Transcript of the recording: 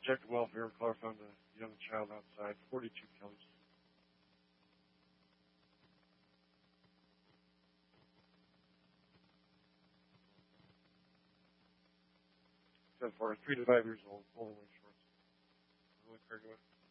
Protective welfare of Clark found a young child outside. 42 killings. So far, 3 to 5 years old. Holy shorts. Really crazy.